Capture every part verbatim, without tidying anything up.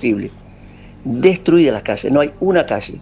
imposible. Destruidas las calles, no hay una calle.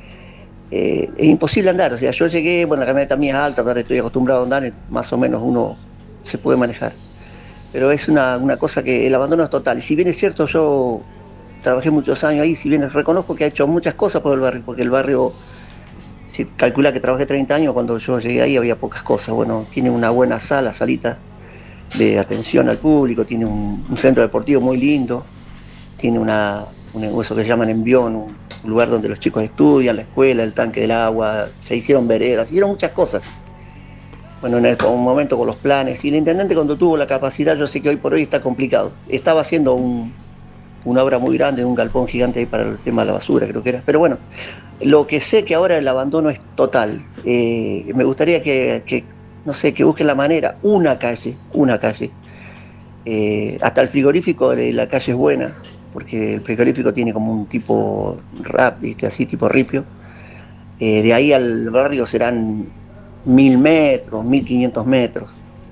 Eh, es imposible andar, o sea, yo llegué, bueno, la camioneta mía es alta, ahora estoy acostumbrado a andar, más o menos uno se puede manejar. Pero es una, una cosa que el abandono es total. Y si bien es cierto, yo trabajé muchos años ahí, si bien reconozco que ha hecho muchas cosas por el barrio, porque el barrio, si calcula que trabajé treinta años, cuando yo llegué ahí había pocas cosas. Bueno, tiene una buena sala, salita de atención al público, tiene un, un centro deportivo muy lindo, tiene una, un eso que llaman envión, un, un lugar donde los chicos estudian, la escuela, el tanque del agua, se hicieron veredas, se hicieron muchas cosas. Bueno, en un momento con los planes, y el intendente cuando tuvo la capacidad, yo sé que hoy por hoy está complicado, estaba haciendo un, una obra muy grande, un galpón gigante ahí para el tema de la basura, creo que era, pero bueno, lo que sé que ahora el abandono es total. Eh, me gustaría que, que, no sé, que busquen la manera, una calle, una calle, eh, hasta el frigorífico de la calle es buena, porque el frigorífico tiene como un tipo rap, ¿viste? Así tipo ripio, eh, de ahí al barrio serán mil metros, mil quinientos metros.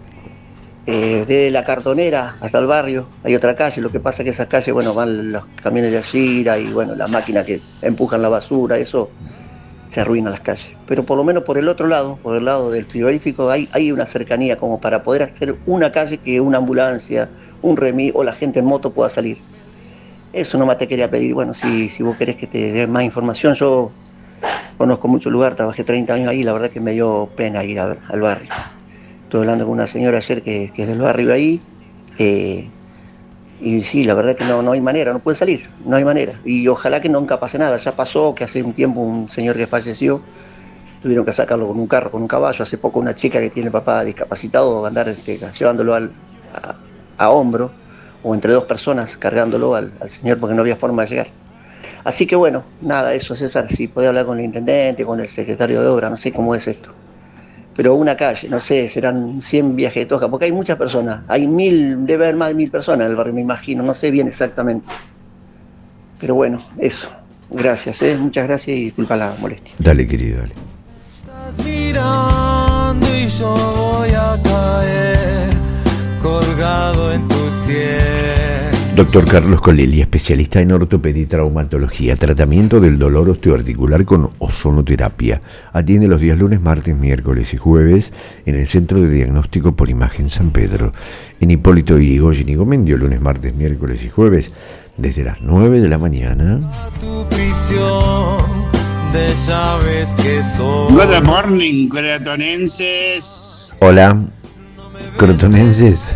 Eh, desde la Cartonera hasta el barrio hay otra calle, lo que pasa es que esas calles, bueno, van los camiones de Ashira y bueno, las máquinas que empujan la basura, eso se arruina las calles. Pero por lo menos por el otro lado, por el lado del frigorífico, hay, hay una cercanía como para poder hacer una calle que una ambulancia, un remis o la gente en moto pueda salir. Eso nomás te quería pedir. Bueno, si, si vos querés que te dé más información, yo conozco mucho lugar, trabajé treinta años ahí, la verdad que me dio pena ir a ver, al barrio. Estuve hablando con una señora ayer que, que es del barrio ahí, eh, y sí, la verdad que no, no hay manera, no puede salir, no hay manera. Y ojalá que nunca pase nada. Ya pasó que hace un tiempo un señor que falleció, tuvieron que sacarlo con un carro, con un caballo. Hace poco una chica que tiene papá discapacitado, andar este, llevándolo al, a, a hombro, o entre dos personas cargándolo al, al señor porque no había forma de llegar. Así que bueno, nada, eso César, si podía hablar con el intendente, con el secretario de obra, no sé cómo es esto. Pero una calle, no sé, serán cien viajes de Tosca, porque hay muchas personas, hay mil, debe haber más de mil personas en el barrio, me imagino, no sé bien exactamente. Pero bueno, eso, gracias, ¿eh? Muchas gracias y disculpa la molestia. Dale, querido, dale. Estás mirando y yo voy a caer colgado en tu cielo. Doctor Carlos Colelli, especialista en ortopedia y traumatología, tratamiento del dolor osteoarticular con ozonoterapia. Atiende los días lunes, martes, miércoles y jueves en el Centro de Diagnóstico por Imagen San Pedro. En Hipólito Yrigoyen y Gomendio, lunes, martes, miércoles y jueves, desde las nueve de la mañana. Good morning, crotonenses. Hola, crotonenses.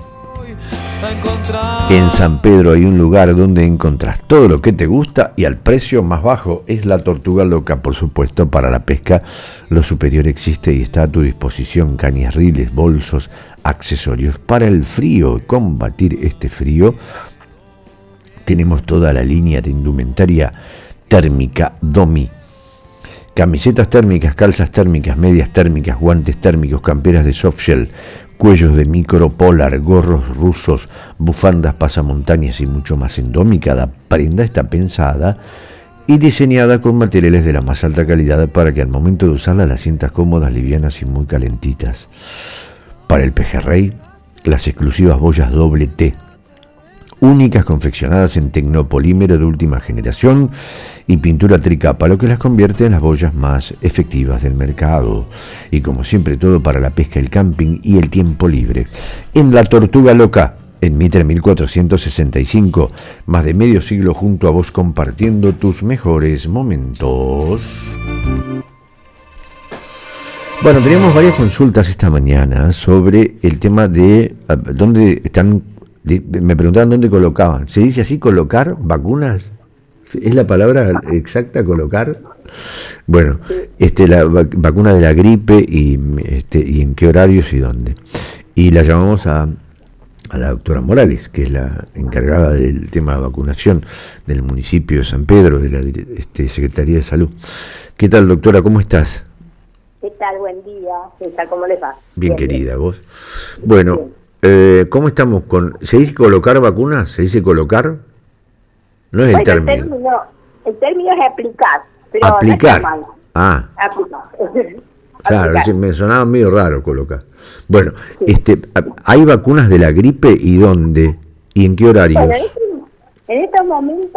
En San Pedro hay un lugar donde encontrás todo lo que te gusta y al precio más bajo. Es la Tortuga Loca, por supuesto, para la pesca. Lo superior existe y está a tu disposición. Cañas, riles, bolsos, accesorios para el frío. Combatir este frío, tenemos toda la línea de indumentaria térmica Domi. Camisetas térmicas, calzas térmicas, medias térmicas, guantes térmicos, camperas de softshell, cuellos de micro polar, gorros rusos, bufandas, pasamontañas y mucho más en Domi. Cada prenda está pensada y diseñada con materiales de la más alta calidad para que al momento de usarla las sientas cómodas, livianas y muy calentitas. Para el pejerrey, las exclusivas boyas doble T, únicas confeccionadas en tecnopolímero de última generación y pintura tricapa, lo que las convierte en las boyas más efectivas del mercado. Y como siempre, todo para la pesca, el camping y el tiempo libre. En la Tortuga Loca, en Mitre mil cuatrocientos sesenta y cinco, más de medio siglo junto a vos, compartiendo tus mejores momentos. Bueno, teníamos varias consultas esta mañana sobre el tema de dónde están. Me preguntaban dónde colocaban. ¿Se dice así, colocar vacunas? ¿Es la palabra exacta, colocar? Bueno, este, la vacuna de la gripe y, este, y en qué horarios y dónde. Y la llamamos a, a la doctora Morales, que es la encargada del tema de vacunación del municipio de San Pedro, de la este, Secretaría de Salud. ¿Qué tal, doctora? ¿Cómo estás? ¿Qué tal? Buen día. ¿Qué tal? ¿Cómo les va? Bien, bien querida, bien. vos. Bueno, bien. Eh, ¿Cómo estamos con...? ¿Se dice colocar vacunas? ¿Se dice colocar? No es bueno, el término. El término, el término es aplicar. Pero aplicar. No ah. Aplicar. Claro, aplicar. me sonaba medio raro colocar. Bueno, sí. este, ¿hay vacunas de la gripe y dónde? ¿Y en qué horarios? Bueno, en, este, en estos momentos